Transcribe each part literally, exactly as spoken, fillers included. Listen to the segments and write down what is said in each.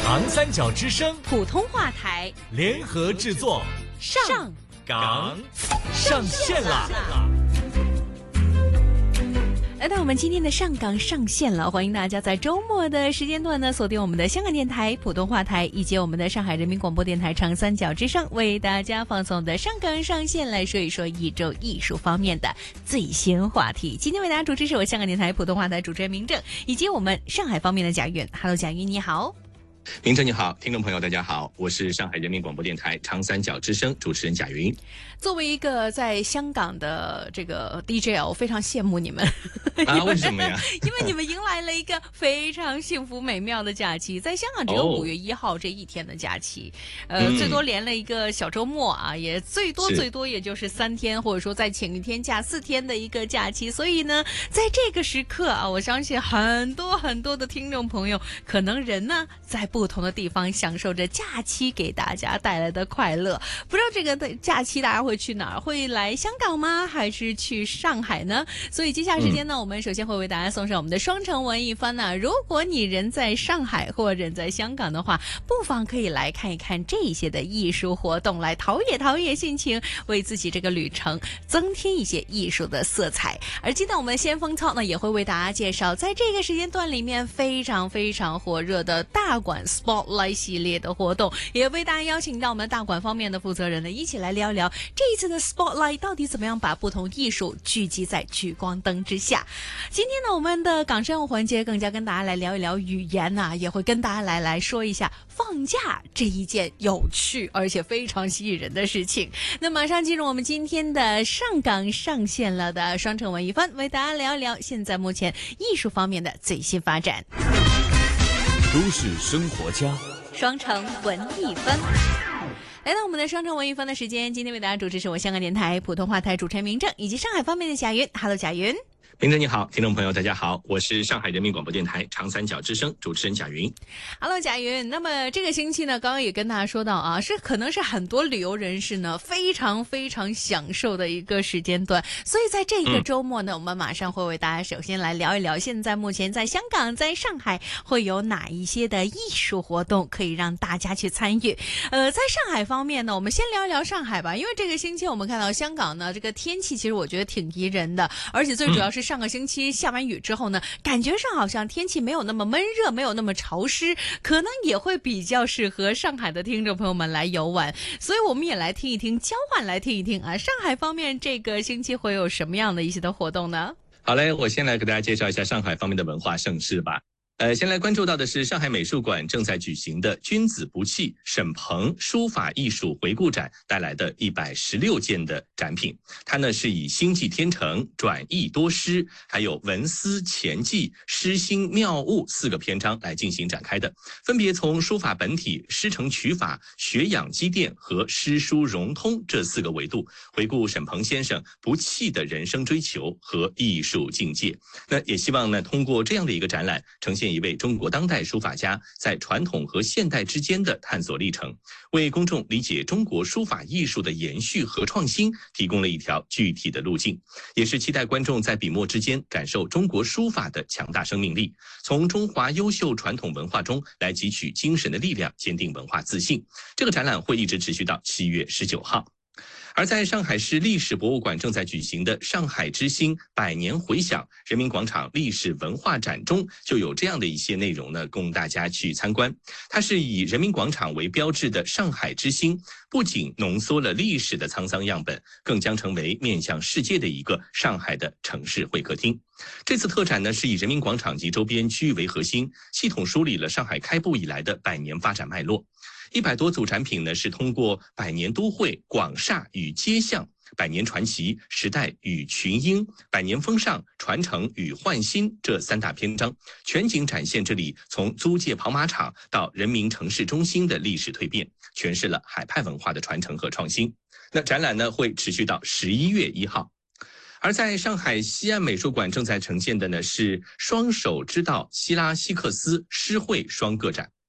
长三角之声普通话台联合制作， 上岗上线啦！ 来到我们今天的上岗上线了，欢迎大家在周末的时间段呢锁定我们的香港电台普通话台以及我们的上海人民广播电台长三角之声，为大家放送的上岗上线，来说一说一周艺术方面的最新话题。今天为大家主持是我香港电台普通话台主持人明正，以及我们上海方面的贾云。Hello， 贾云你好。 明正你好，听众朋友大家好，我是上海人民广播电台长三角之声主持人贾云。 作为一个在香港的这个 D J， 我非常羡慕你们啊，为什么呀？ 因为你们迎来了一个非常幸福美妙的假期，在香港只有五月一号这一天的假期，哦、呃、嗯、最多连了一个小周末啊，也最多最多也就是三天，或者说再请一天假四天的一个假期。所以呢，在这个时刻啊，我相信很多很多的听众朋友，可能人呢在不同的地方享受着假期给大家带来的快乐。不知道这个假期大家会去哪儿？会来香港吗？还是去上海呢？所以接下来时间呢、嗯、我们首先会为大家送上我们的双城文艺番呢。如果你人在上海或人在香港的话，不妨可以来看一看这些的艺术活动，来陶冶陶冶心情，为自己这个旅程增添一些艺术的色彩。而今天我们先锋操呢也会为大家介绍在这个时间段里面非常非常火热的大馆 Spotlight 系列的活动，也为大家邀请到我们大馆方面的负责人呢，一起来聊聊这一次的 Spotlight 到底怎么样把不同艺术聚集在聚光灯之下。今天呢，我们的港生活环节更加跟大家来聊一聊语言啊，也会跟大家来来说一下放假这一件有趣而且非常吸引人的事情。那马上进入我们今天的上岗上线了的双城文艺番，为大家聊一聊现在目前艺术方面的最新发展。 都市生活家， 双城文艺番。来到我们的双城文艺番的时间，今天为大家主持是我香港电台普通话台主持人明正，以及上海方面的贾云。Hello， 贾云。 明正你好，听众朋友大家好，我是上海人民广播电台长三角之声主持人贾云。 Hello， 贾云。那么这个星期呢，刚刚也跟大家说到啊，是可能是很多旅游人士呢非常非常享受的一个时间段，所以在这一个周末呢、嗯、我们马上会为大家首先来聊一聊现在目前在香港在上海会有哪一些的艺术活动可以让大家去参与。呃，在上海方面呢，我们先聊一聊上海吧，因为这个星期我们看到香港呢这个天气其实我觉得挺宜人的，而且最主要是上个星期下完雨之后呢，感觉上好像天气没有那么闷热，没有那么潮湿，可能也会比较适合上海的听众朋友们来游玩。所以我们也来听一听，交换来听一听啊，上海方面这个星期会有什么样的一些的活动呢？ 好嘞，我先来给大家介绍一下上海方面的文化盛事吧。呃，先来关注到的是上海美术馆正在举行的君子不器沈鹏书法艺术回顾展带来的一百十六件的展品。它呢是以星际天成、转意多诗，还有文思前记、诗心妙悟四个篇章来进行展开的，分别从书法本体、师承曲法、学养积淀和诗书融通这四个维度，回顾沈鹏先生不弃的人生追求和艺术境界。那也希望呢通过这样的一个展览，呈现一位中国当代书法家在传统和现代之间的探索历程，为公众理解中国书法艺术的延续和创新提供了一条具体的路径，也是期待观众在笔墨之间感受中国书法的强大生命力，从中华优秀传统文化中来汲取精神的力量，坚定文化自信。这个展览会一直持续到七月十九号。而在上海市历史博物馆正在举行的上海之星百年回响人民广场历史文化展中，就有这样的一些内容呢，供大家去参观。它是以人民广场为标志的上海之星，不仅浓缩了历史的沧桑样本，更将成为面向世界的一个上海的城市会客厅。这次特展呢，是以人民广场及周边区域为核心，系统梳理了上海开埠以来的百年发展脉络。一百多组展品呢，是通过百年都会、广厦与街巷、百年传奇、时代与群英、百年风尚、传承与焕新这三大篇章，全景展现这里从租界跑马场到人民城市中心的历史蜕变，诠释了海派文化的传承和创新。那展览呢，会持续到十一月一号。而在上海西岸美术馆正在呈现的呢，是双手之道希拉希克斯诗会双个展。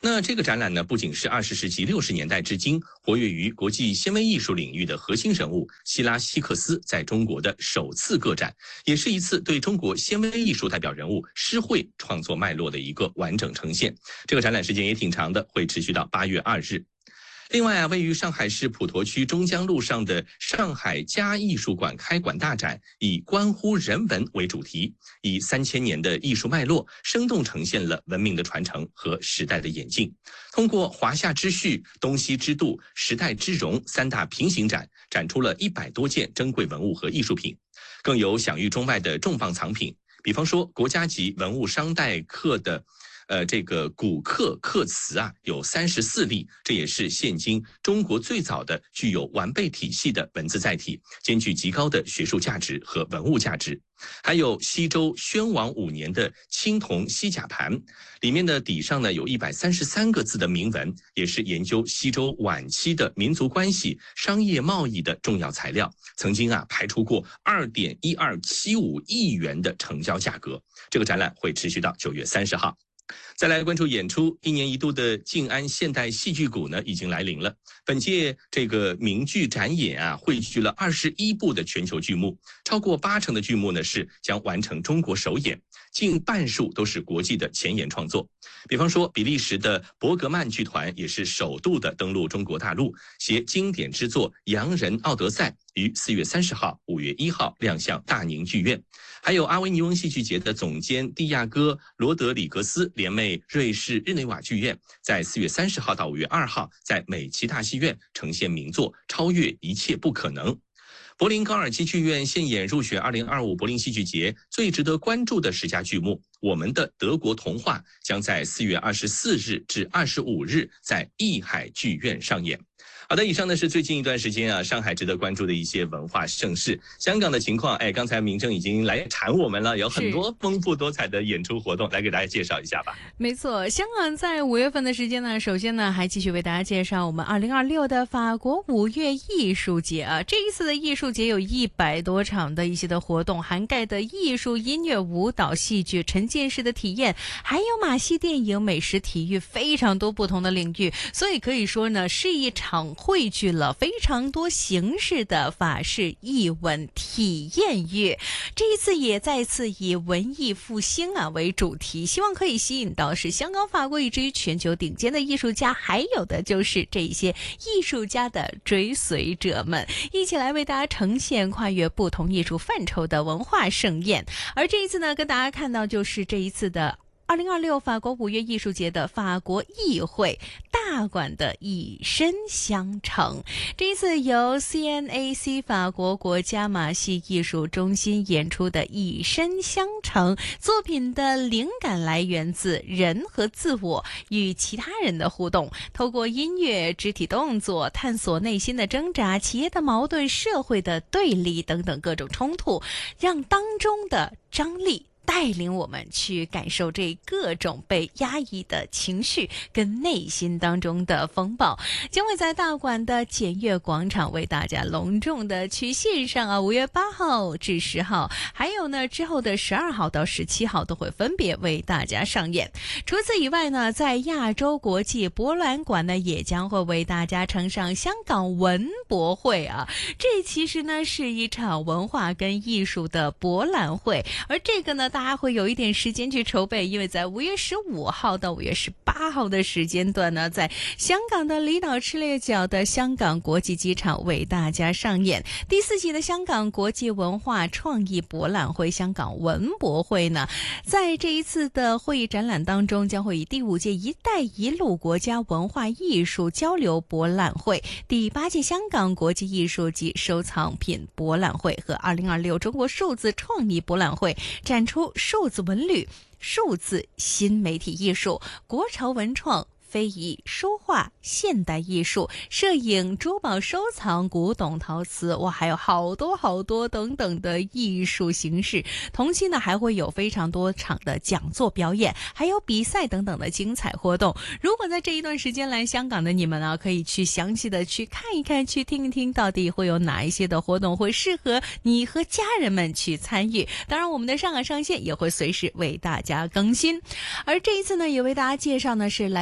那这个展览呢，不仅是二十世纪六十年代至今活跃于国际纤维艺术领域的核心人物希拉希克斯在中国的首次个展，也是一次对中国纤维艺术代表人物诗绘创作脉络的一个完整呈现。这个展览时间也挺长的，会持续到八月二日。另外啊，位于上海市普陀区中江路上的上海嘉艺术馆开馆大展，以关乎人文为主题，以三千年的艺术脉络，生动呈现了文明的传承和时代的演进。通过华夏之序、东西之度、时代之融三大平行展，展出了一百多件珍贵文物和艺术品，更有享誉中外的重磅藏品，比方说国家级文物商代刻的呃，这个古刻刻瓷啊，有三十四例，这也是现今中国最早的具有完备体系的文字载体，兼具极高的学术价值和文物价值。还有西周宣王五年的青铜西甲盘，里面的底上呢有一百三十三个字的铭文，也是研究西周晚期的民族关系、商业贸易的重要材料，曾经啊排出过二点一二七五亿元的成交价格。这个展览会持续到九月三十号。再来关注演出，一年一度的静安现代戏剧谷呢已经来临了。本届这个名剧展演啊，汇聚了二十一部的全球剧目，超过八成的剧目呢是将完成中国首演，近半数都是国际的前沿创作。比方说，比利时的伯格曼剧团也是首度的登陆中国大陆，携经典之作《洋人奥德赛》于四月三十号、五月一号亮相大宁剧院。还有阿维尼翁戏剧节的总监蒂亚戈·罗德里格斯联袂瑞士日内瓦剧院，在四月三十号到五月二号在美琪大戏院呈现名作《超越一切不可能》。柏林高尔基剧院现演入选二零二五柏林戏剧节最值得关注的十佳剧目，《我们的德国童话》将在四月二十四日至二十五日在艺海剧院上演。好的，以上呢是最近一段时间啊，上海值得关注的一些文化盛事。香港的情况，哎，刚才明正已经来缠我们了，有很多丰富多彩的演出活动，来给大家介绍一下吧。 没错，香港在五月份的时间呢，首先呢还继续为大家介绍我们二零二六的法国五月艺术节啊。这一次的艺术节有一百多场的一些的活动，涵盖的艺术、音乐、舞蹈、戏剧、沉浸式的体验，还有马戏、电影、美食、体育，非常多不同的领域，所以可以说呢是一场汇聚了非常多形式的法式艺文体验月。这一次也再次以文艺复兴啊为主题，希望可以吸引到是香港、法国以至于全球顶尖的艺术家，还有的就是这些艺术家的追随者们，一起来为大家呈现跨越不同艺术范畴的文化盛宴。而这一次呢，跟大家看到就是这一次的二零二六法国五月艺术节的法国艺会大馆的以身相承，这一次由 C N A C 法国国家马戏艺术中心演出的以身相承作品的灵感来源自人和自我与其他人的互动，透过音乐、肢体动作探索内心的挣扎、企业的矛盾、社会的对立等等各种冲突，让当中的张力带领我们去感受这各种被压抑的情绪跟内心当中的风暴，将会在大馆的检阅广场为大家隆重的去献上啊！五月八号至十号，还有呢之后的十二号到十七号都会分别为大家上演。除此以外呢，在亚洲国际博览馆呢也将会为大家呈上香港文博会啊！这其实呢是一场文化跟艺术的博览会，而这个呢大家会有一点时间去筹备，因为在五月十五号到五月十八号的时间段呢，在香港的离岛赤鬣角的香港国际机场为大家上演第四期的香港国际文化创意博览会香港文博会呢。在这一次的会议展览当中，将会以第五届一带一路国家文化艺术交流博览会、第八届香港国际艺术及收藏品博览会和二零二六中国数字创意博览会展出数字文旅、数字新媒体艺术、国潮文创、非遗、书画、现代艺术、摄影、珠宝收藏、古董陶瓷，哇，还有好多好多等等的艺术形式。同期呢，还会有非常多场的讲座表演，还有比赛等等的精彩活动。如果在这一段时间来香港的你们呢，可以去详细的去看一看，去听一听，到底会有哪一些的活动会适合你和家人们去参与。当然，我们的上海上线也会随时为大家更新。而这一次呢，也为大家介绍呢是来自于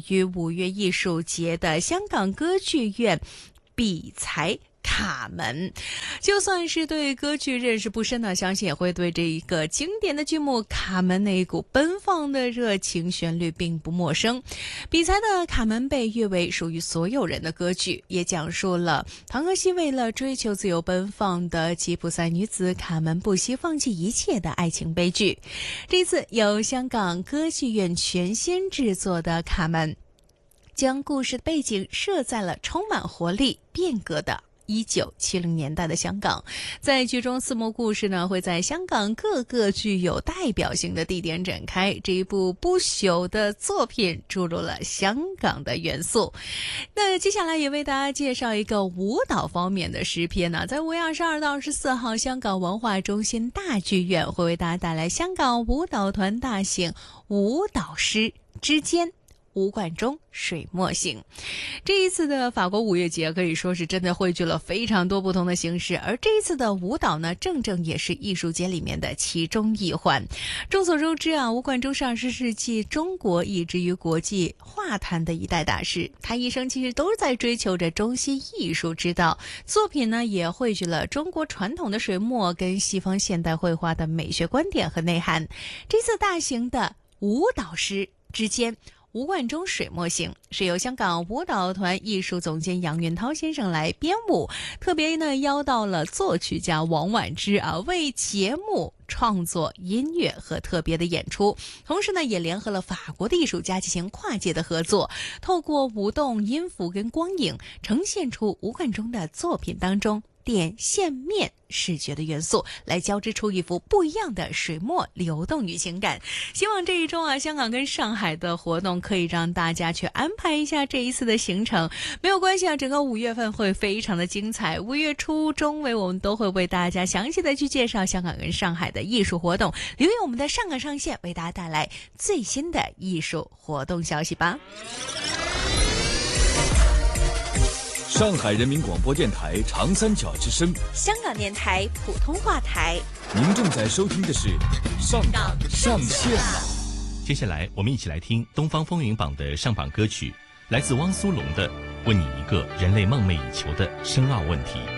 于五月艺术节的香港歌剧院比才卡门。就算是对歌剧认识不深呢，相信也会对这一个经典的剧目卡门那一股奔放的热情旋律并不陌生。比才的卡门被誉为属于所有人的歌剧，也讲述了唐荷西为了追求自由奔放的吉普赛女子卡门不惜放弃一切的爱情悲剧。这次由香港歌剧院全新制作的卡门，将故事背景设在了充满活力变革的一九七零年代的香港。在剧中，四幕故事呢会在香港各个具有代表性的地点展开。这一部不朽的作品注入了香港的元素。那接下来也为大家介绍一个舞蹈方面的诗篇呢，在五月二十二到二十四号，香港文化中心大剧院会为大家带来香港舞蹈团大型舞蹈诗之间吴冠中水墨行。这一次的法国五月节可以说是真的汇聚了非常多不同的形式，而这一次的舞蹈呢，正正也是艺术节里面的其中一环。众所周知啊，吴冠中是二十世纪中国以至于国际画坛的一代大师，他一生其实都是在追求着中西艺术之道，作品呢也汇聚了中国传统的水墨跟西方现代绘画的美学观点和内涵。这次大型的舞蹈诗之间吴冠中水墨行是由香港舞蹈团艺术总监杨云涛先生来编舞，特别呢邀到了作曲家王婉之啊，为节目创作音乐和特别的演出，同时呢也联合了法国的艺术家进行跨界的合作，透过舞动、音符跟光影，呈现出吴冠中的作品当中点线面视觉的元素，来交织出一幅不一样的水墨流动与情感。希望这一周啊，香港跟上海的活动可以让大家去安排一下这一次的行程。没有关系啊，整个五月份会非常的精彩。五月初中尾我们都会为大家详细的去介绍香港跟上海的艺术活动，留意我们的上港上线为大家带来最新的艺术活动消息吧。 上海人民广播电台长三角之声， 香港电台普通话台。 您正在收听的是上港上线了。 接下来我们一起来听东方风云榜的上榜歌曲，来自汪苏泷的《问你一个人类梦寐以求的深奥问题》。